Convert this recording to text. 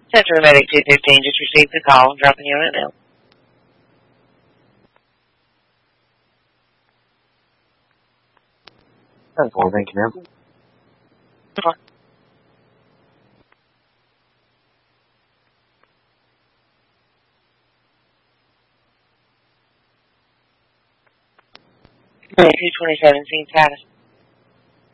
Central Medic 215 just received the call. Dropping you on it now. That's all. Thank you, ma'am. Two 2017 status.